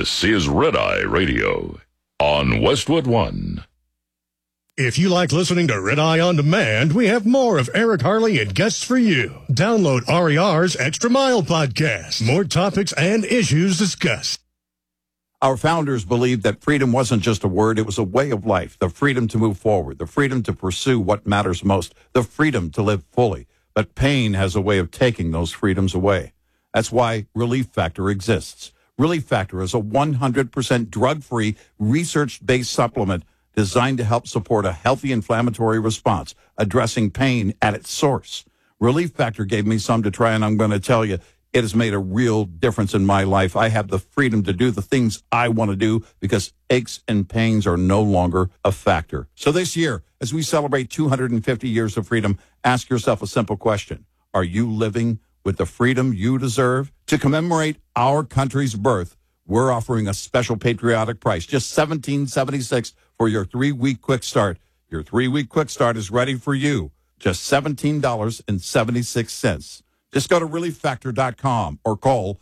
This is Red Eye Radio on Westwood One. If you like listening to Red Eye On Demand, we have more of Eric Harley and guests for you. Download RER's Extra Mile podcast. More topics and issues discussed. Our founders believed that freedom wasn't just a word, it was a way of life. The freedom to move forward, the freedom to pursue what matters most, the freedom to live fully. But pain has a way of taking those freedoms away. That's why Relief Factor exists. Relief Factor is a 100% drug-free, research-based supplement designed to help support a healthy inflammatory response, addressing pain at its source. Relief Factor gave me some to try, and I'm going to tell you, it has made a real difference in my life. I have the freedom to do the things I want to do because aches and pains are no longer a factor. So this year, as we celebrate 250 years of freedom, ask yourself a simple question. Are you living with the freedom you deserve? To commemorate our country's birth, we're offering a special patriotic price, just $17.76 for your 3-week quick start. Your 3-week quick start is ready for you. Just $17.76. Just go to ReliefFactor.com or call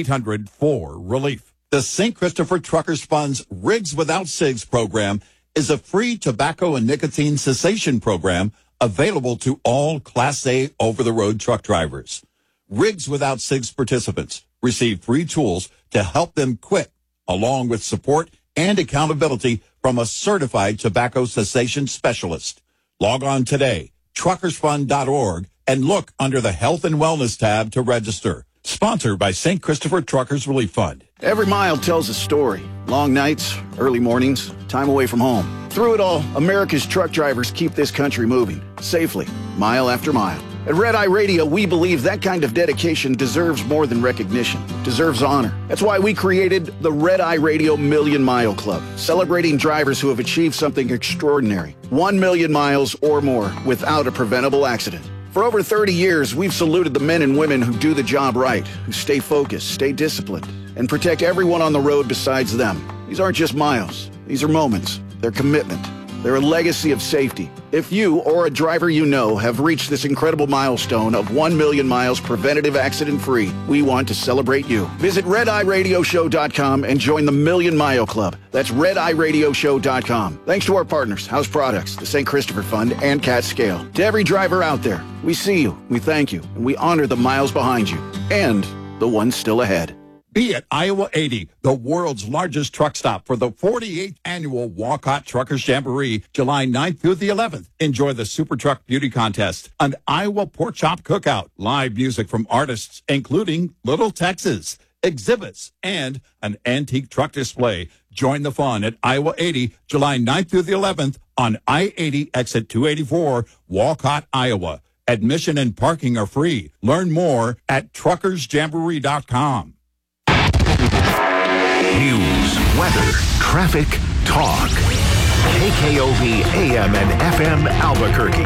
800-4RELIEF. The St. Christopher Truckers Fund's Rigs Without Cigs program is a free tobacco and nicotine cessation program available to all Class A over-the-road truck drivers. Rigs Without Cigs participants receive free tools to help them quit, along with support and accountability from a certified tobacco cessation specialist. Log on today, truckersfund.org, and look under the Health and Wellness tab to register. Sponsored by St. Christopher Truckers Relief Fund. Every mile tells a story. Long nights, early mornings, time away from home. Through it all, America's truck drivers keep this country moving, safely, mile after mile. At Red Eye Radio, we believe that kind of dedication deserves more than recognition, deserves honor. That's why we created the Red Eye Radio Million Mile Club, celebrating drivers who have achieved something extraordinary. 1 million miles or more without a preventable accident. For over 30 years, we've saluted the men and women who do the job right, who stay focused, stay disciplined, and protect everyone on the road besides them. These aren't just miles. These are moments. They're commitment. They're a legacy of safety. If you or a driver you know have reached this incredible milestone of 1 million miles preventative accident-free, we want to celebrate you. Visit RedEyeRadioShow.com and join the Million Mile Club. That's RedEyeRadioShow.com. Thanks to our partners, House Products, the St. Christopher Fund, and Cat Scale. To every driver out there, we see you, we thank you, and we honor the miles behind you and the ones still ahead. Be at Iowa 80, the world's largest truck stop for the 48th annual Walcott Truckers Jamboree, July 9th through the 11th. Enjoy the Super Truck Beauty Contest, an Iowa Pork Chop Cookout, live music from artists including Little Texas, exhibits, and an antique truck display. Join the fun at Iowa 80, July 9th through the 11th on I-80 exit 284, Walcott, Iowa. Admission and parking are free. Learn more at truckersjamboree.com. News, weather, traffic, talk. KKOV AM and FM Albuquerque.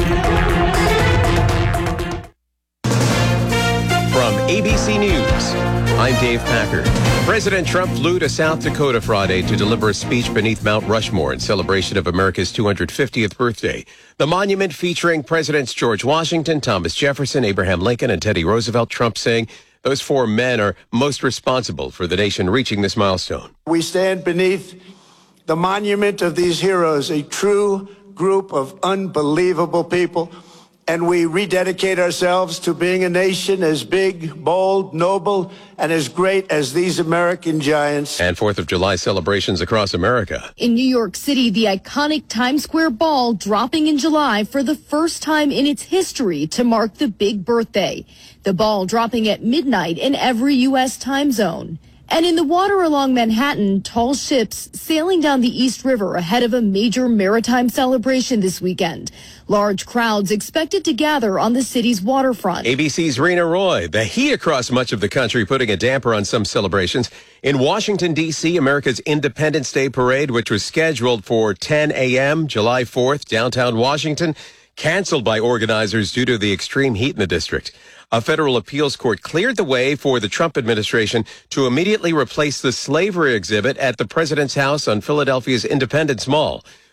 From ABC News, I'm Dave Packard. President Trump flew to South Dakota Friday to deliver a speech beneath Mount Rushmore in celebration of America's 250th birthday. The monument featuring Presidents George Washington, Thomas Jefferson, Abraham Lincoln, and Teddy Roosevelt. Trump saying those four men are most responsible for the nation reaching this milestone. We stand beneath the monument of these heroes, a true group of unbelievable people, and we rededicate ourselves to being a nation as big, bold, noble, and as great as these American giants. And 4th of July celebrations across America. In New York City, the iconic Times Square ball dropping in July for the first time in its history to mark the big birthday. The ball dropping at midnight in every U.S. time zone. And in the water along Manhattan, tall ships sailing down the East River ahead of a major maritime celebration this weekend. Large crowds expected to gather on the city's waterfront. ABC's Rena Roy. The heat across much of the country putting a damper on some celebrations. In Washington, D.C., America's Independence Day Parade, which was scheduled for 10 a.m. July 4th, downtown Washington, canceled by organizers due to the extreme heat in the district. A federal appeals court cleared the way for the Trump administration to immediately replace the slavery exhibit at the president's house on Philadelphia's Independence Mall.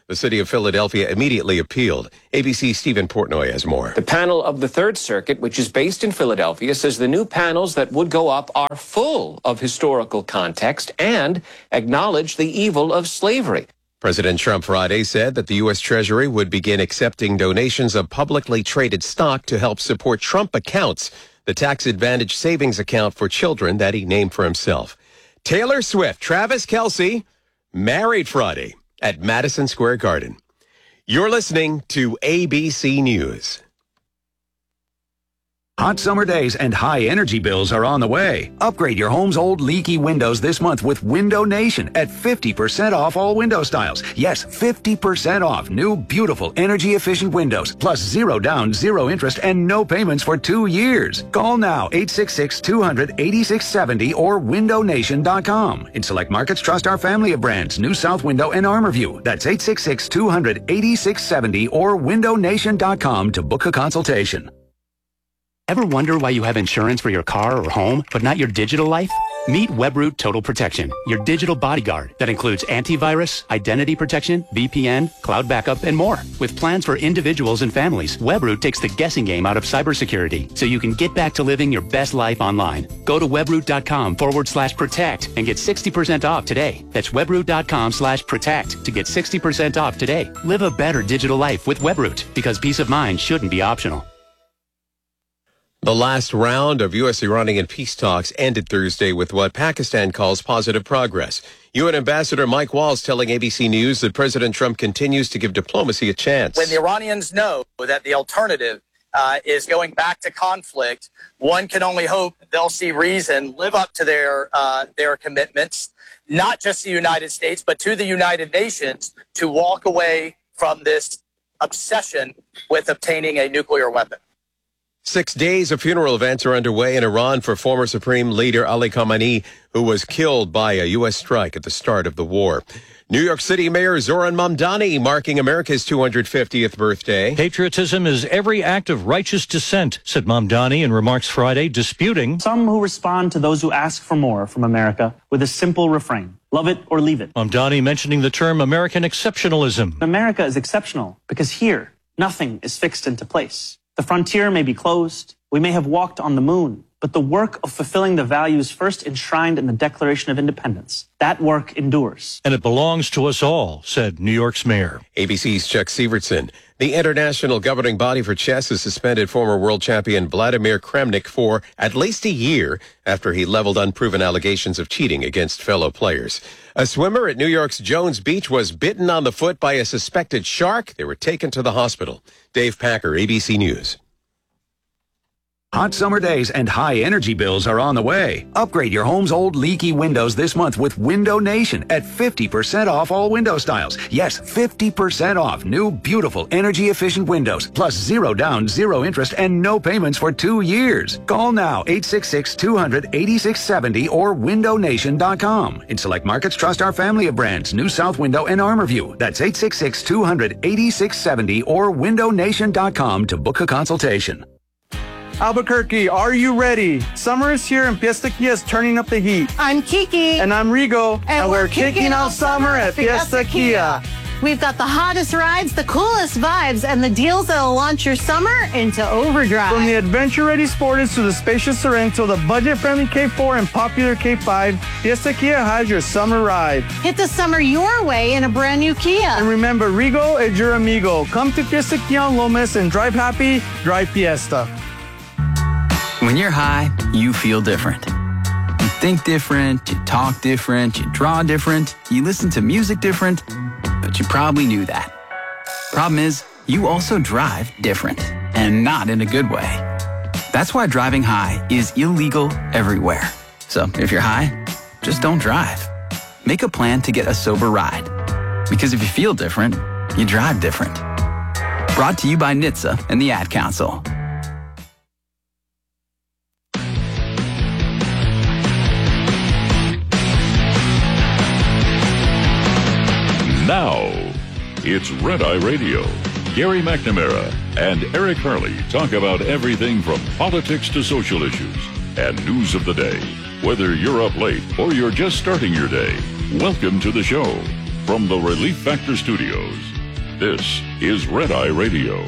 The city of Philadelphia immediately appealed. ABC's Stephen Portnoy has more. The panel of the Third Circuit, which is based in Philadelphia, says the new panels that would go up are full of historical context and acknowledge the evil of slavery. President Trump Friday said that the U.S. Treasury would begin accepting donations of publicly traded stock to help support Trump accounts, the tax advantage savings account for children that he named for himself. Taylor Swift, Travis Kelce, married Friday at Madison Square Garden. You're listening to ABC News. Hot summer days and high energy bills are on the way. Upgrade your home's old leaky windows this month with Window Nation at 50% off all window styles. Yes, 50% off new, beautiful, energy-efficient windows, plus 0 down, 0 interest, and no payments for 2 years. Call now, 866-200-8670 or windownation.com. In select markets, trust our family of brands, New South Window and ArmorView. That's 866-200-8670 or windownation.com to book a consultation. Ever wonder why you have insurance for your car or home, but not your digital life? Meet Webroot Total Protection, your digital bodyguard that includes antivirus, identity protection, VPN, cloud backup, and more. With plans for individuals and families, Webroot takes the guessing game out of cybersecurity so you can get back to living your best life online. Go to webroot.com/protect and get 60% off today. That's webroot.com/protect to get 60% off today. Live a better digital life with Webroot because peace of mind shouldn't be optional. The last round of U.S.-Iranian peace talks ended Thursday with what Pakistan calls positive progress. UN Ambassador Mike Walls telling ABC News that President Trump continues to give diplomacy a chance. When the Iranians know that the alternative is going back to conflict, one can only hope they'll see reason, live up to their commitments, not just the United States, but to the United Nations, to walk away from this obsession with obtaining a nuclear weapon. 6 days of funeral events are underway in Iran for former Supreme Leader Ali Khamenei, who was killed by a U.S. strike at the start of the war. New York City Mayor Zoran Mamdani marking America's 250th birthday. Patriotism is every act of righteous dissent, said Mamdani in remarks Friday, disputing some who respond to those who ask for more from America with a simple refrain: love it or leave it. Mamdani mentioning the term American exceptionalism. America is exceptional because here, nothing is fixed into place. The frontier may be closed, we may have walked on the moon, but the work of fulfilling the values first enshrined in the Declaration of Independence, that work endures. And it belongs to us all, said New York's mayor. ABC's Chuck Sievertson. The international governing body for chess has suspended former world champion Vladimir Kramnik for at least a year after he leveled unproven allegations of cheating against fellow players. A swimmer at New York's Jones Beach was bitten on the foot by a suspected shark. They were taken to the hospital. Dave Packer, ABC News. Hot summer days and high energy bills are on the way. Upgrade your home's old leaky windows this month with Window Nation at 50% off all window styles. Yes, 50% off new, beautiful, energy-efficient windows, plus 0 down, 0 interest, and no payments for 2 years. Call now, 866-200-8670 or windownation.com. In select markets, trust our family of brands, New South Window and ArmorView. That's 866-200-8670 or windownation.com to book a consultation. Albuquerque, are you ready? Summer is here and Fiesta Kia is turning up the heat. I'm Kiki. And I'm Rigo. And we're kicking out summer at Fiesta Kia. We've got the hottest rides, the coolest vibes, and the deals that'll launch your summer into overdrive. From the adventure-ready Sportage to the spacious Sorento, the budget-friendly K4 and popular K5, Fiesta Kia has your summer ride. Hit the summer your way in a brand new Kia. And remember, Rigo es your amigo. Come to Fiesta Kia on Lomas and drive happy, drive Fiesta. When you're high, you feel different. You think different, you talk different, you draw different, you listen to music different, but you probably knew that. Problem is, you also drive different, and not in a good way. That's why driving high is illegal everywhere. So if you're high, just don't drive. Make a plan to get a sober ride. Because if you feel different, you drive different. Brought to you by NHTSA and the Ad Council. Now, it's Red Eye Radio. Gary McNamara and Eric Harley talk about everything from politics to social issues and news of the day. Whether you're up late or you're just starting your day, welcome to the show. From the Relief Factor Studios, This is Red Eye Radio.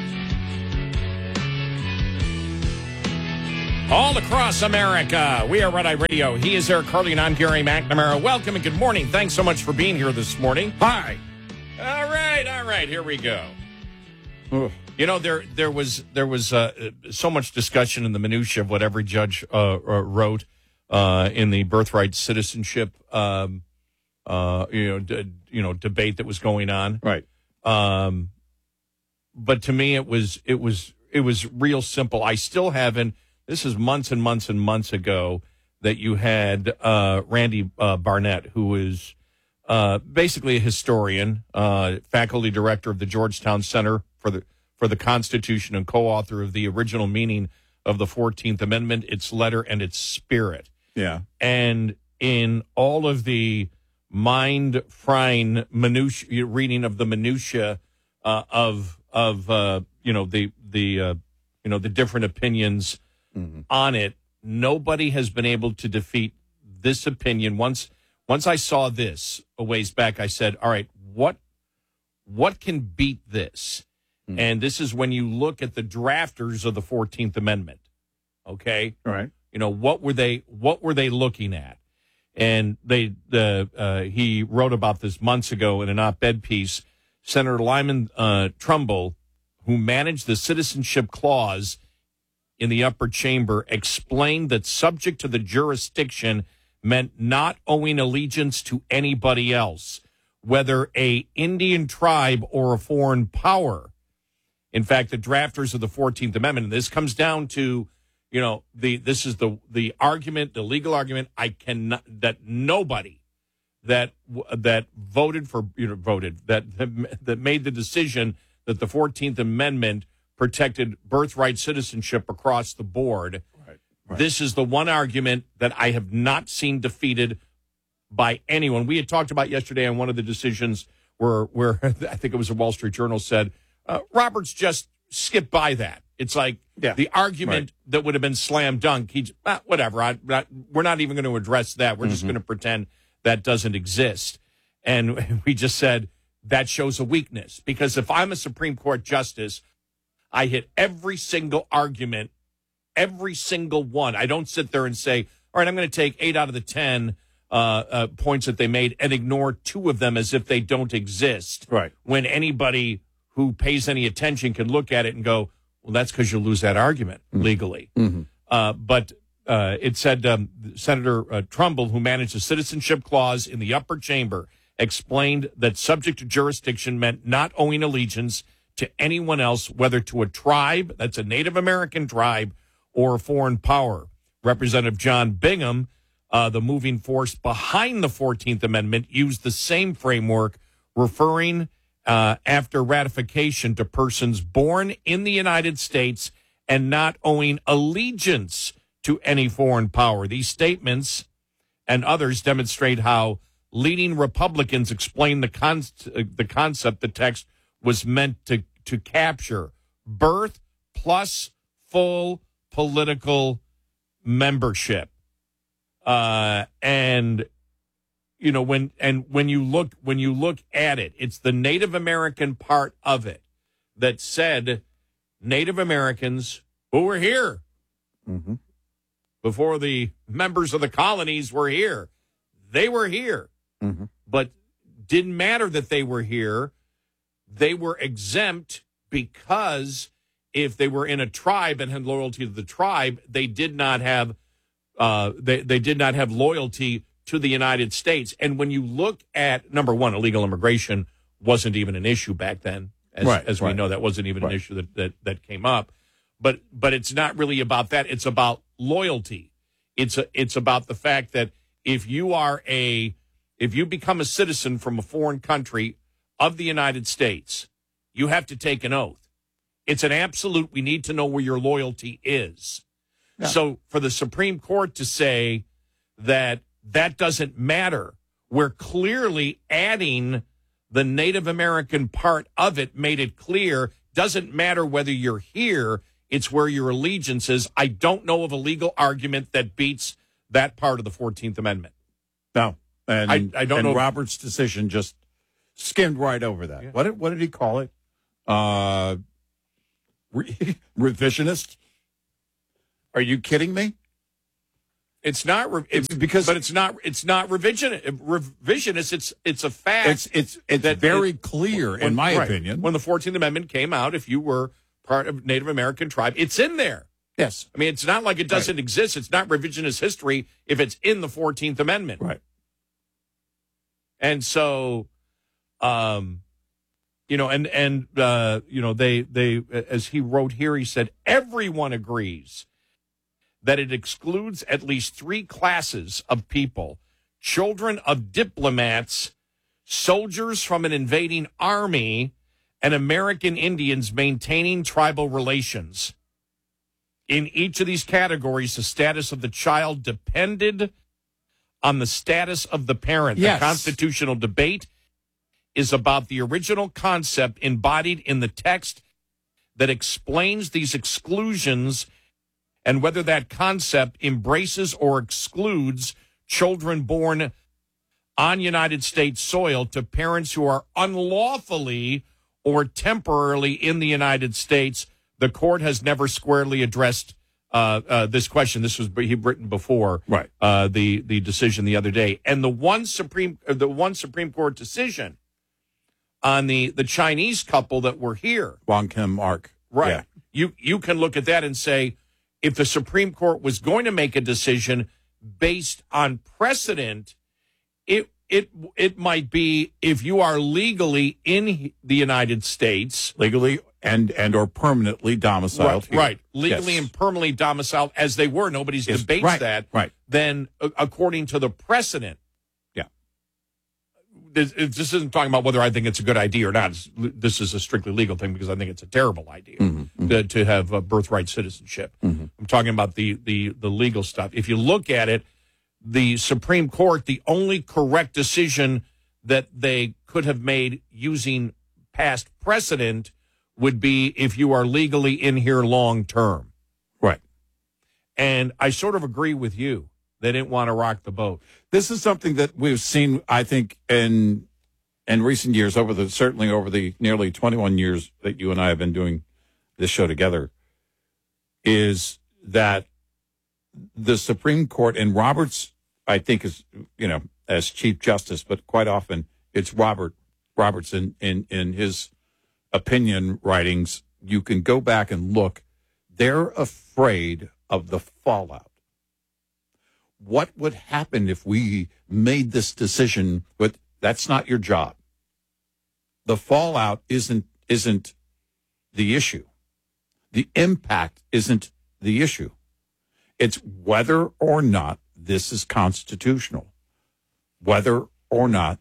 All across America, we are Red Eye Radio. He is Eric Harley, and I'm Gary McNamara. Welcome and good morning. Thanks so much for being here this morning. Hi. All right. Here we go. You know, there was so much discussion in the minutia of what every judge wrote in the birthright citizenship debate that was going on. Right. But to me, it was real simple. I still haven't. This is months and months and months ago that you had Randy Barnett, who is basically a historian, faculty director of the Georgetown Center for the Constitution and co-author of the original meaning of the 14th Amendment, its letter and its spirit. Yeah. And in all of the mind-frying reading of the minutia of the different opinions on it, nobody has been able to defeat this opinion. Once I saw this a ways back, I said, all right, what can beat this? And this is when you look at the drafters of the 14th Amendment. Okay? All right. You know, what were they looking at? And he wrote about this months ago in an op-ed piece. Senator Lyman Trumbull, who managed the citizenship clause in the upper chamber, explained that subject to the jurisdiction meant not owing allegiance to anybody else, whether a Indian tribe or a foreign power. In fact, the drafters of the 14th Amendment, and this comes down to, this is the argument, the legal argument, that nobody that voted that made the decision that the 14th Amendment protected birthright citizenship across the board. Right. This is the one argument that I have not seen defeated by anyone. We had talked about yesterday on one of the decisions where I think it was the Wall Street Journal said, Roberts just skipped by that. It's like the argument that would have been slam dunk. Whatever. We're not even going to address that. We're just going to pretend that doesn't exist. And we just said that shows a weakness, because if I'm a Supreme Court justice, I hit every single argument, every single one. I don't sit there and say, all right, I'm going to take 8 out of the 10 points that they made and ignore 2 of them as if they don't exist. Right. When anybody who pays any attention can look at it and go, well, that's because you'll lose that argument legally. But it said Senator Trumbull, who managed the citizenship clause in the upper chamber, explained that subject to jurisdiction meant not owing allegiance to anyone else, whether to a tribe, that's a Native American tribe, or a foreign power. Representative John Bingham, the moving force behind the 14th Amendment, used the same framework, referring after ratification to persons born in the United States and not owing allegiance to any foreign power. These statements and others demonstrate how leading Republicans explain the concept the text was meant to capture: birth plus full political membership. When you look at it, it's the Native American part of it that said Native Americans who were here before the members of the colonies were here. They were here, but didn't matter that they were here. They were exempt because if they were in a tribe and had loyalty to the tribe, they did not have they did not have loyalty to the United States. And when you look at, number one, illegal immigration wasn't even an issue back then, as we know. That wasn't even an issue that came up. But it's not really about that. It's about loyalty. It's about the fact that if you become a citizen from a foreign country of the United States, you have to take an oath. It's an absolute, we need to know where your loyalty is. Yeah. So for the Supreme Court to say that doesn't matter, we're clearly adding the Native American part of it, made it clear, doesn't matter whether you're here, it's where your allegiance is. I don't know of a legal argument that beats that part of the 14th Amendment. No. And I don't know. Roberts' decision just skimmed right over that. Yeah. What did he call it? Revisionist? Are you kidding me? It's not but it's not revisionist. It's a fact. It's very clear, in my opinion. When the 14th Amendment came out, if you were part of Native American tribe, it's in there. Yes. I mean, it's not like it doesn't exist. It's not revisionist history if it's in the 14th Amendment. Right. And so, they, as he wrote here, he said, everyone agrees that it excludes at least 3 classes of people: children of diplomats, soldiers from an invading army, and American Indians maintaining tribal relations. In each of these categories, the status of the child depended on the status of the parent. Yes. The constitutional debate is about the original concept embodied in the text that explains these exclusions and whether that concept embraces or excludes children born on United States soil to parents who are unlawfully or temporarily in the United States. The court has never squarely addressed this question. This was written before the decision the other day, and the one Supreme Court decision on the Chinese couple that were here, Wong Kim Mark, right? Yeah. You can look at that and say, if the Supreme Court was going to make a decision based on precedent, it might be if you are legally in the United States, legally and or permanently domiciled, right? Legally and permanently domiciled, as they were. Nobody's debates that. Right. Then, according to the precedent, this isn't talking about whether I think it's a good idea or not. This is a strictly legal thing because I think it's a terrible idea to have birthright citizenship. I'm talking about the legal stuff. If you look at it, the Supreme Court, the only correct decision that they could have made using past precedent would be if you are legally in here long term. Right. And I sort of agree with you. They didn't want to rock the boat. This is something that we've seen, I think, in recent years, certainly over the nearly 21 years that you and I have been doing this show together, is that the Supreme Court, and Roberts, I think, is, as Chief Justice, but quite often it's Roberts in his opinion writings. You can go back and look. They're afraid of the fallout. What would happen if we made this decision? But that's not your job. The fallout isn't the issue. The impact isn't the issue. It's whether or not this is constitutional. Whether or not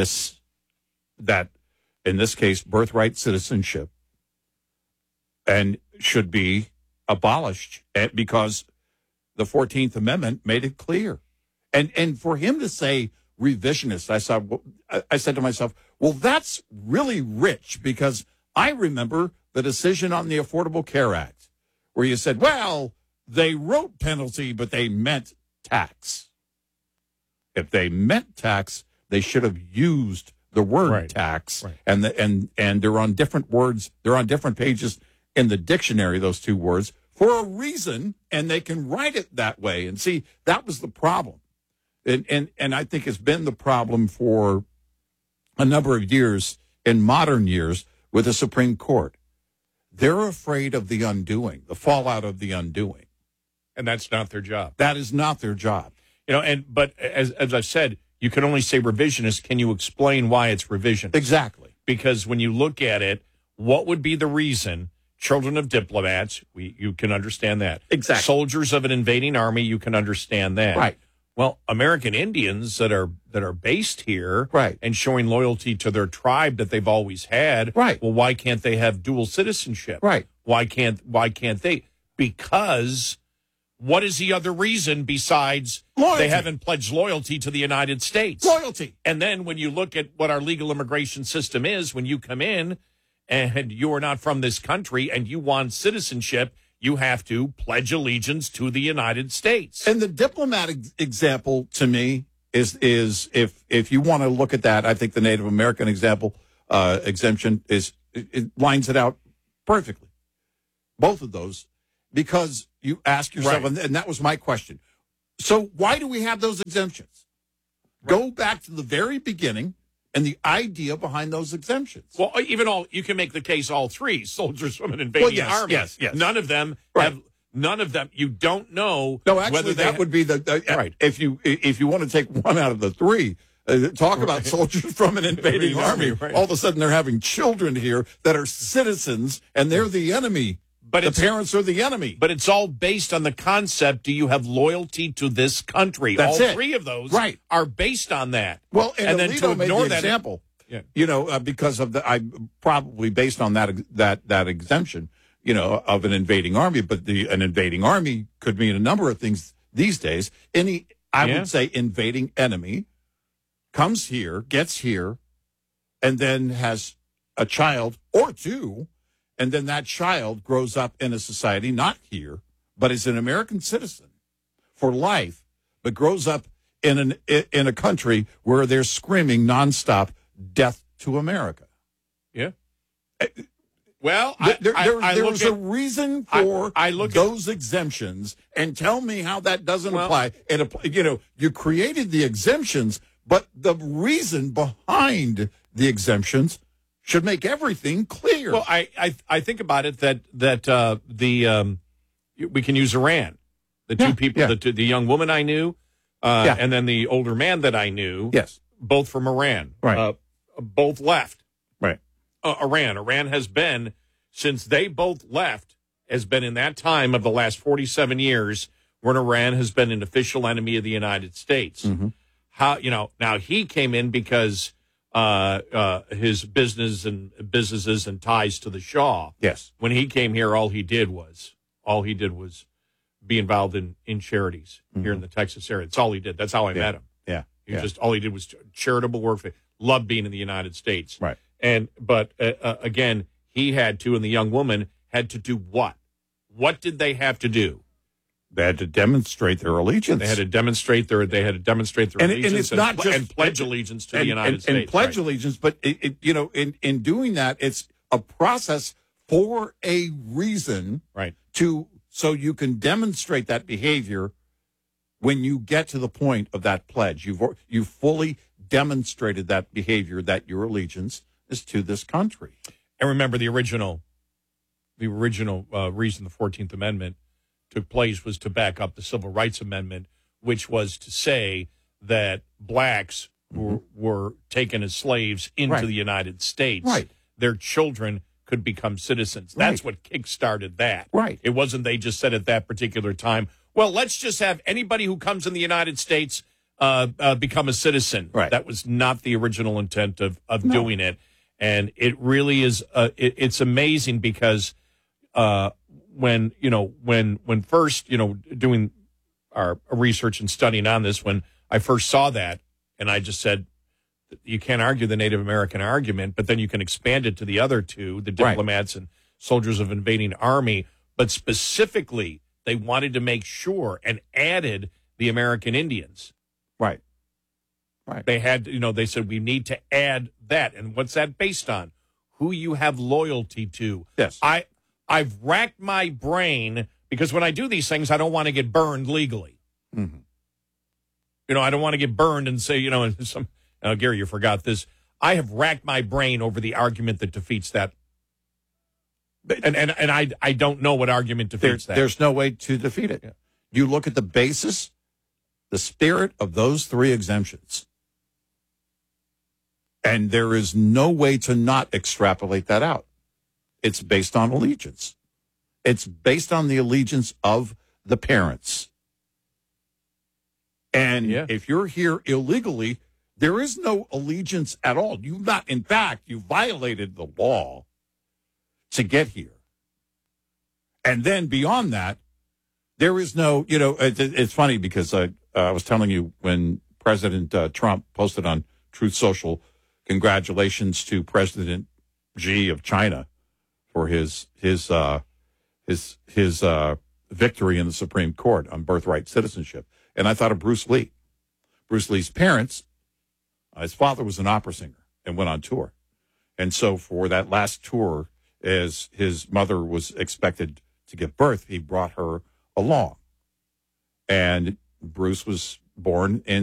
that in this case, birthright citizenship, and should be abolished because the 14th Amendment made it clear. And for him to say revisionist, I said to myself, well, that's really rich, because I remember the decision on the Affordable Care Act where you said, well, they wrote penalty, but they meant tax. If they meant tax, they should have used the word tax. Right. And they're on different words. They're on different pages in the dictionary, those two words, for a reason, and they can write it that way. And see, that was the problem. And I think it's been the problem for a number of years, in modern years, with the Supreme Court. They're afraid of the undoing, the fallout of the undoing. And that's not their job. That is not their job. But as I've said, you can only say revisionist. Can you explain why it's revisionist? Exactly. Because when you look at it, what would be the reason? Children of diplomats, you can understand that. Exactly. Soldiers of an invading army, you can understand that. Right. Well, American Indians that are based here, right, and showing loyalty to their tribe that they've always had, right. Well, why can't they have dual citizenship? Right. Why can't they? Because what is the other reason besides loyalty? They haven't pledged loyalty to the United States? Loyalty. And then when you look at what our legal immigration system is, when you come in and you are not from this country and you want citizenship, you have to pledge allegiance to the United States. And the diplomatic example, to me, is if you want to look at that, I think the Native American exemption it lines it out perfectly. Both of those, because you ask yourself, and that was my question. So why do we have those exemptions? Go back to the very beginning and the idea behind those exemptions. Well, you can make the case all three soldiers from an invading army. Yes. None of them have. None of them. You don't know. No, actually, whether that would be the right. If you want to take one out of the three, talk about soldiers from an invading army. Right. All of a sudden, they're having children here that are citizens, and they're the enemy. But the parents are the enemy. But it's all based on the concept: do you have loyalty to this country? That's all it. three of those are based on that. Well, and then to made ignore the that example, yeah. Because of I probably based on that exemption, of an invading army. But an invading army could mean a number of things these days. I would say invading enemy comes here, gets here, and then has a child or two. And then that child grows up in a society, not here, but is an American citizen for life, but grows up in a country where they're screaming nonstop, "Death to America." Yeah. Well, there's a reason for those exemptions, and tell me how that doesn't apply. And you created the exemptions, but the reason behind the exemptions should make everything clear. Well, I think about it that we can use Iran. The two people, the young woman I knew, and then the older man that I knew, both from Iran, right? Both left, right? Iran has been, since they both left, has been in that time of the last 47 years when Iran has been an official enemy of the United States. Mm-hmm. How now he came in because his businesses and ties to the Shah. Yes. When he came here, all he did was be involved in charities here in the Texas area. That's all he did. That's how I met him. Yeah. All he did was charitable work. Loved being in the United States. Right. But again, he had to, and the young woman had to do what? What did they have to do? They had to demonstrate their allegiance. They had to demonstrate their allegiance, and it's not just and pledge allegiance to the United States. And pledge allegiance, but in doing that, it's a process for a reason, right? So you can demonstrate that behavior when you get to the point of that pledge. You've fully demonstrated that behavior, that your allegiance is to this country. And remember, the original reason the 14th Amendment took place was to back up the Civil Rights Amendment, which was to say that blacks were taken as slaves into the United States. Right. Their children could become citizens. That's what kickstarted that. Right. It wasn't they just said at that particular time, well, let's just have anybody who comes in the United States become a citizen. Right. That was not the original intent of doing it. And it really is, it's amazing because when first, doing our research and studying on this, when I first saw that, and I just said, you can't argue the Native American argument, but then you can expand it to the other two, the diplomats and soldiers of invading army. But specifically, they wanted to make sure and added the American Indians. Right. They had, they said, we need to add that. And what's that based on? Who you have loyalty to. Yes. I've racked my brain because when I do these things, I don't want to get burned legally. Mm-hmm. I don't want to get burned and say, Gary, you forgot this. I have racked my brain over the argument that defeats that. And I don't know what argument defeats that. There's no way to defeat it. Yeah. You look at the basis, the spirit of those three exemptions, and there is no way to not extrapolate that out. It's based on allegiance. It's based on the allegiance of the parents. And if you're here illegally, there is no allegiance at all. In fact, you violated the law to get here. And then beyond that, there is no, it's funny because I was telling you when President Trump posted on Truth Social, congratulations to President Xi of China for his victory in the Supreme Court on birthright citizenship. And I thought of Bruce Lee. Bruce Lee's parents, his father was an opera singer and went on tour. And so for that last tour, as his mother was expected to give birth, he brought her along. And Bruce was born in